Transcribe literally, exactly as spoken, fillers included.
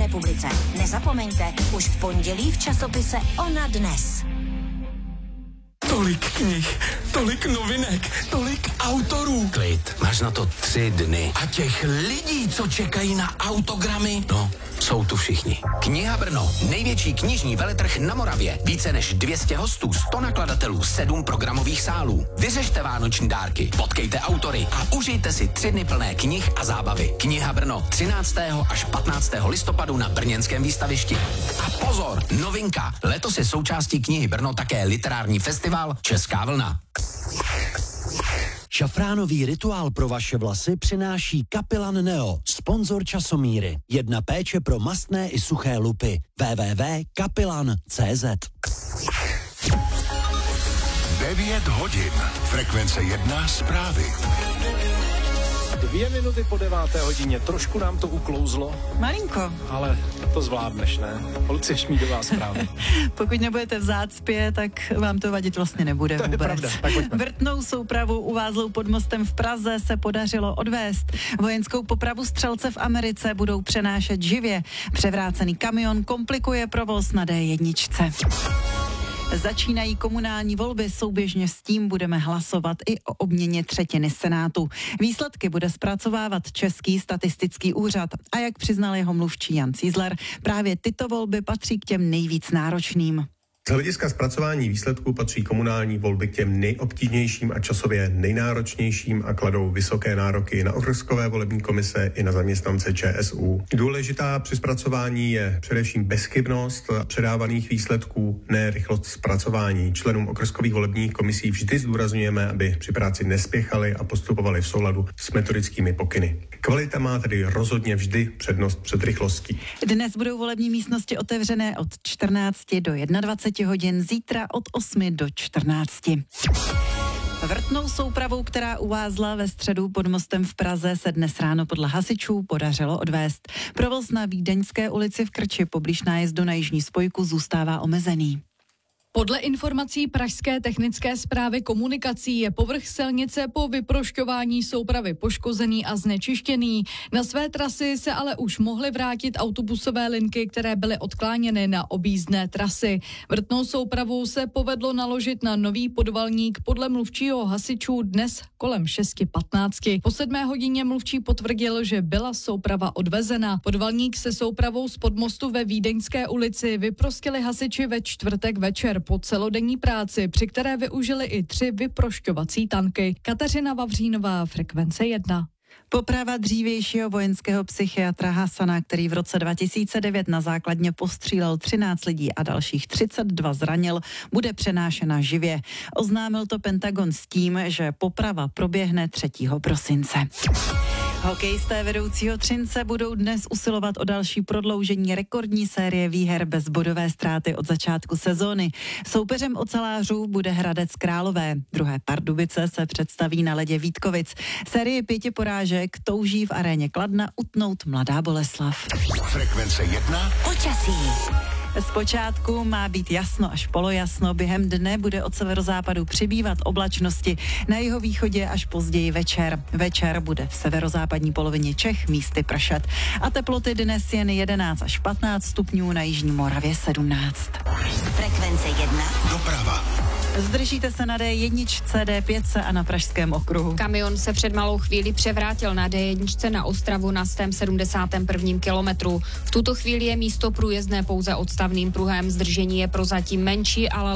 republice. Nezapomeňte, už v pondělí v časopise Ona dnes. Tolik knih, tolik novinek, tolik autorů. Klid, máš na to tři dny. A těch lidí, co čekají na autogramy, No, jsou tu všichni. Kniha Brno, největší knižní veletrh na Moravě. Více než dvě stě hostů, sto nakladatelů, sedm programových sálů. Vyřešte vánoční dárky, potkejte autory a užijte si tři dny plné knih a zábavy. Kniha Brno, třináctého až patnáctého listopadu na brněnském výstavišti. A pozor, novinka, letos je součástí Knihy Brno také literární festival Česká vlna. Šafránový rituál pro vaše vlasy přináší Kapilan Neo, sponzor časomíry. Jedna péče pro mastné i suché lupy. w w w tečka kapilan tečka cé zet. devět hodin. Frekvence jedna zprávy. Dvě minuty po deváté hodině, trošku nám to uklouzlo. Malinko. Ale to zvládneš, ne? Lucie Šmídová zpráva. Pokud nebudete v zácpě, tak vám to vadit vlastně nebude to vůbec. Je pravda, tak pojďme. Vrtnou soupravu uvázlou pod mostem v Praze se podařilo odvést. Vojenskou popravu střelce v Americe budou přenášet živě. Převrácený kamion komplikuje provoz na dé jedna. Začínají komunální volby, souběžně s tím budeme hlasovat i o obměně třetiny Senátu. Výsledky bude zpracovávat Český statistický úřad a jak přiznal jeho mluvčí Jan Cízler, právě tyto volby patří k těm nejvíc náročným. Z hlediska zpracování výsledků patří komunální volby k těm nejobtížnějším a časově nejnáročnějším a kladou vysoké nároky na okrskové volební komise i na zaměstnance ČSÚ. Důležitá při zpracování je především bezchybnost předávaných výsledků, ne rychlost zpracování. Členům okrskových volebních komisí vždy zdůrazňujeme, aby při práci nespěchali a postupovali v souladu s metodickými pokyny. Kvalita má tedy rozhodně vždy přednost před rychlostí. Dnes budou volební místnosti otevřené od čtrnácti do dvaceti jedna hodin, zítra od osmi do čtrnácti. Vrtnou soupravou, která uvázla ve středu pod mostem v Praze, se dnes ráno podle hasičů podařilo odvést. Provoz na Vídeňské ulici v Krči poblíž nájezdu na jižní spojku zůstává omezený. Podle informací Pražské technické správy komunikací je povrch silnice po vyprošťování soupravy poškozený a znečištěný. Na své trasy se ale už mohly vrátit autobusové linky, které byly odkláněny na objízdné trasy. Vrtnou soupravu se povedlo naložit na nový podvalník podle mluvčího hasičů dnes kolem šest patnáct. Po sedmé hodině mluvčí potvrdil, že byla souprava odvezena. Podvalník se soupravou z podmostu ve Vídeňské ulici vyprostili hasiči ve čtvrtek večer po celodenní práci, při které využili i tři vyprošťovací tanky. Kateřina Vavřínová, Frekvence jedna. Poprava dřívějšího vojenského psychiatra Hasana, který v roce dva tisíce devět na základně postřílel třináct lidí a dalších třicet dva zranil, bude přenášena živě. Oznámil to Pentagon s tím, že poprava proběhne třetího prosince. Hokejisté vedoucího Třince budou dnes usilovat o další prodloužení rekordní série výher bez bodové ztráty od začátku sezóny. Soupeřem ocelářů bude Hradec Králové. Druhé Pardubice se představí na ledě Vítkovic. Série pěti porážek touží v aréně Kladna utnout Mladá Boleslav. Frekvence jedna. Počasí. Zpočátku má být jasno až polojasno, během dne bude od severozápadu přibývat oblačnosti, na jihovýchodě až později večer. Večer bude v severozápadní polovině Čech místy pršet a teploty dnes jen jedenáct až patnáct stupňů, na jižní Moravě sedmnáct. Frekvence jedna. Doprava. Zdržíte se na dé jedna, dé pět a na Pražském okruhu. Kamion se před malou chvíli převrátil na dé jedna na Ostravu na sto sedmdesátém prvním kilometru. V tuto chvíli je místo průjezdné pouze odstavným pruhem, zdržení je prozatím menší, ale